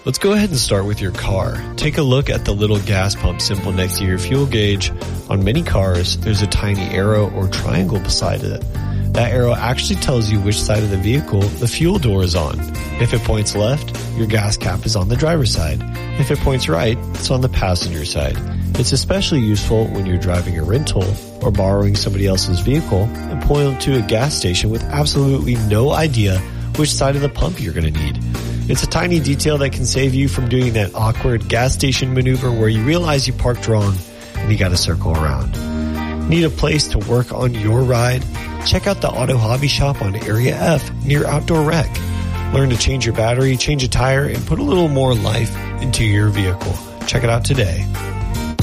Let's go ahead and start with your car. Take a look at the little gas pump symbol next to your fuel gauge. On many cars, there's a tiny arrow or triangle beside it. That arrow actually tells you which side of the vehicle the fuel door is on. If it points left, your gas cap is on the driver's side. If it points right, it's on the passenger side. It's especially useful when you're driving a rental or borrowing somebody else's vehicle and pulling up to a gas station with absolutely no idea which side of the pump you're going to need. It's a tiny detail that can save you from doing that awkward gas station maneuver where you realize you parked wrong and you got to circle around. Need a place to work on your ride? Check out the Auto Hobby Shop on Area F near Outdoor Rec. Learn to change your battery, change a tire, and put a little more life into your vehicle. Check it out today.